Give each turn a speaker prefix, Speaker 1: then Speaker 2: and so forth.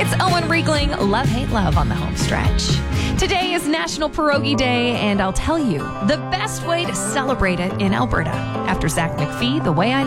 Speaker 1: It's Owen Riegling, Love, Hate, Love on the home stretch. Today is National Pierogi Day, and I'll tell you the best way to celebrate it in Alberta. After Zach McPhee, The Way I